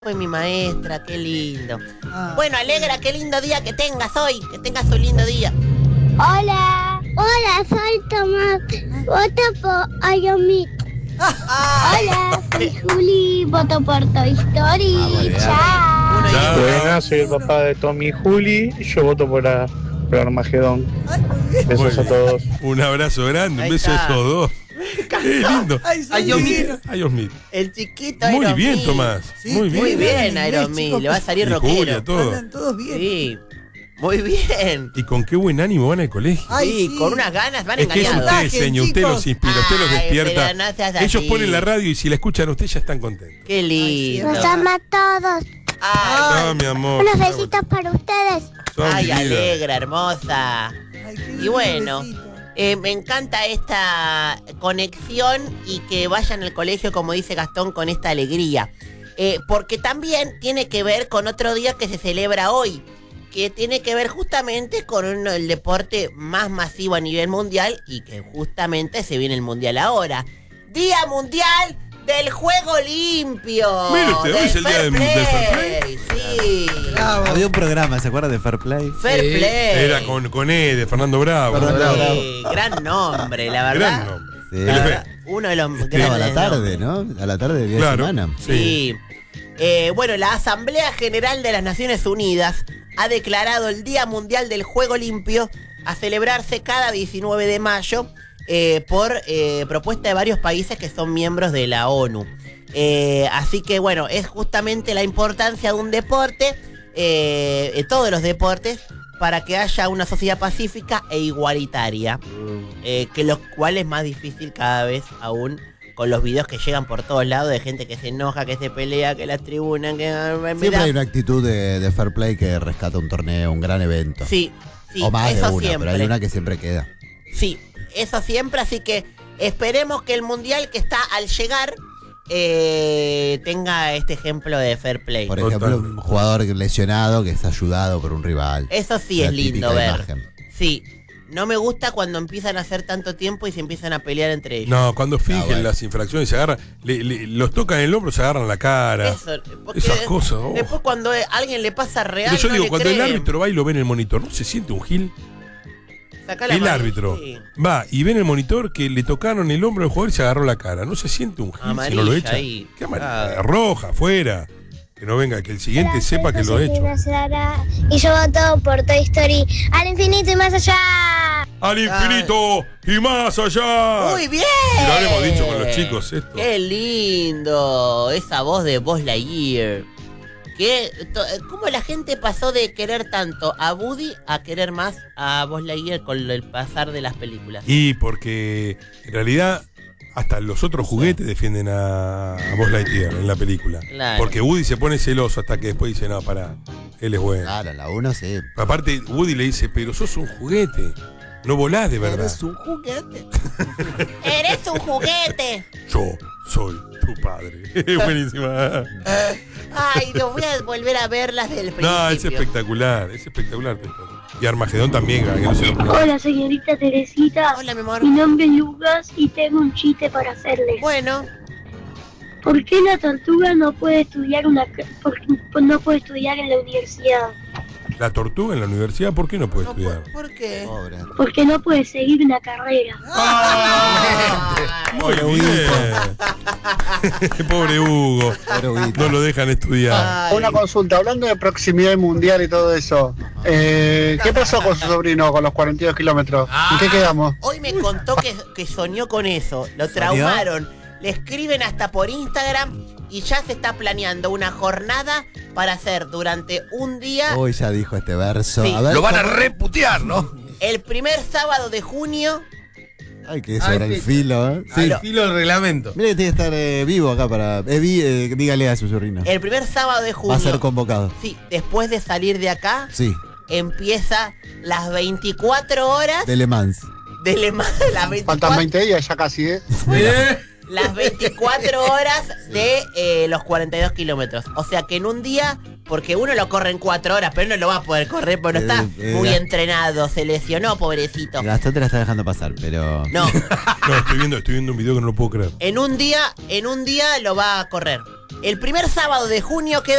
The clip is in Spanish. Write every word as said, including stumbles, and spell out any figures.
Fue mi maestra, qué lindo. Ah. Bueno, Alegra, qué lindo día que tengas hoy. Que tengas un lindo día. Hola, hola, soy Tomás. Voto por Ayomit. Hola, soy Juli. Voto por Toy Story. Chao. Uno y Chao. uno. Buenas, soy el papá de Tommy y Juli y yo voto por, la, por Armagedón. Ay, muy bien. Besos a todos. Un abrazo grande, un Ahí beso a está. esos dos. Qué lindo. Ay, soy Aerosmith. divino. Aerosmith. El chiquito Muy Aerosmith. bien, Tomás. Sí, Muy qué bien. Muy bien, inglés, Aerosmith. chicos. Le va a salir Y rockero. Julia, todo. Andan todos bien. Sí. Muy bien. Y con qué buen ánimo van al colegio. Ay, sí, sí. con unas ganas van Es que es engañados. usted, señor, usted chicos. los inspira, usted los Ay, despierta. pero no seas así. Ellos ponen la radio y si la escuchan a usted ya están contentos. Qué lindo. Los amo a todos. Ay, Ah, mi amor. Unos besitos para ustedes. Son ay, mi vida. Alegra, hermosa. Ay, qué Y lindo bueno, besito. Eh, me encanta esta conexión y que vayan al colegio, como dice Gastón, con esta alegría. Eh, porque también tiene que ver con otro día que se celebra hoy, que tiene que ver justamente con uno, el deporte más masivo a nivel mundial y que justamente se viene el mundial ahora. Día Mundial del Juego Limpio. Mire usted, hoy es el día Fair del- del Fair Play. Sí. Bravo. Había un programa, ¿se acuerdan de Fair Play? Fair Sí, Play. Era con, con E, de Fernando Bravo. Fernando Bravo. Sí, gran nombre, la verdad. Gran nombre. Sí. La Telefe. verdad, uno de los Este, Estaba a grandes la tarde, nombres. ¿no? A la tarde del día Claro. de semana. Sí. Sí. Eh, bueno, la Asamblea General de las Naciones Unidas ha declarado el Día Mundial del Juego Limpio a celebrarse cada diecinueve de mayo eh, por eh, propuesta de varios países que son miembros de la ONU. Eh, así que bueno, es justamente la importancia de un deporte, eh, de todos los deportes, para que haya una sociedad pacífica e igualitaria, eh, que lo cual es más difícil cada vez aún con los videos que llegan por todos lados de gente que se enoja, que se pelea, que las tribunas, que... me Siempre da- hay una actitud de, de Fair Play que rescata un torneo, un gran evento. Sí, sí, o más de eso una, siempre. pero hay una que siempre queda. Sí, eso siempre, así que esperemos que el mundial que está al llegar eh, tenga este ejemplo de fair play. Por ejemplo, Totalmente. un jugador lesionado que está ayudado por un rival. Eso sí La es lindo típica ver. imagen. Sí, no me gusta cuando empiezan a hacer tanto tiempo y se empiezan a pelear entre ellos. No, cuando fingen Ah, bueno. las infracciones, se agarran, le- le- los tocan en el hombro, se agarran la cara. Eso, porque Esas cosas, oh. después cuando eh, alguien le pasa real, Pero yo no digo, le cuando el creen. árbitro va y lo ve en el monitor, ¿no se siente un gil? Sacá la El mano, árbitro sí. va y ve en el monitor que le tocaron el hombro al jugador y se agarró la cara. ¿No se siente un gil si no lo Amarilla echa? ahí. ¿Qué amarilla? Claro. Roja, afuera. Que no venga, que el siguiente Hola, sepa soy que lo ha hecho. Josefina Sara, y yo voto por Toy Story al infinito y más allá. ¡Al infinito y más allá! Muy bien. Y lo habremos dicho con los chicos esto. Qué lindo. Esa voz de Buzz Lightyear. ¿Qué? To- ¿Cómo la gente pasó de querer tanto a Woody a querer más a Buzz Lightyear con el pasar de las películas? Y porque en realidad hasta los otros juguetes defienden a, a Buzz Lightyear en la película. Claro. Porque Woody se pone celoso hasta que después dice, no, pará, él es bueno. Claro, la uno sí. Aparte, Woody le dice, pero sos un juguete, no volás de verdad. Eres un juguete. ¡Eres un juguete! Yo soy tu padre. Es buenísima. Ay, no voy a volver a verlas del principio. No, es espectacular, es espectacular. Y Armagedón también, que no se lo ponga. Hola, señorita Teresita. Hola, mi amor. Mi nombre es Lucas y tengo un chiste para hacerles. Bueno, ¿Por qué la tortuga no puede estudiar una ca- por qué no puede estudiar en la universidad? La tortuga en la universidad, ¿por qué no puede no, estudiar? ¿por, ¿por qué? Pobre. Porque no puede seguir una carrera. Ah. Muy bien. Pobre Hugo. Pobre Huguito. No lo dejan estudiar. Ay. Una consulta, hablando de proximidad mundial y todo eso, eh, ¿qué pasó con su sobrino con los cuarenta y dos kilómetros? ¿En qué quedamos? Hoy me contó que, que soñó con eso. Lo ¿Soñó? traumaron. Le escriben hasta por Instagram y ya se está planeando una jornada para hacer durante un día, Uy, ya dijo este verso. Sí. A ver, Lo van a ¿cómo? reputear, ¿no? el primer sábado de junio. Ay, que sobre Ay, el sí. filo, ¿eh? Sí, Sí. filo del reglamento. Mire que tiene que estar eh, vivo acá para. Eh, vi- eh, dígale a su sobrino. El primer sábado de junio. Va a ser convocado. Sí, después de salir de acá, Sí, empieza las veinticuatro horas de Le Mans. de Le Mans. Las Faltan veinticuatro, veinte días ya casi, ¿eh? las veinticuatro horas de eh, los cuarenta y dos kilómetros. O sea que en un día, porque uno lo corre en cuatro horas, pero no lo va a poder correr porque no está Eh, eh, muy la- entrenado. Se lesionó, pobrecito. Gastón te la está dejando pasar, pero. No, No, estoy viendo, estoy viendo un video que no lo puedo creer. en un día, en un día lo va a correr. El primer sábado de junio queda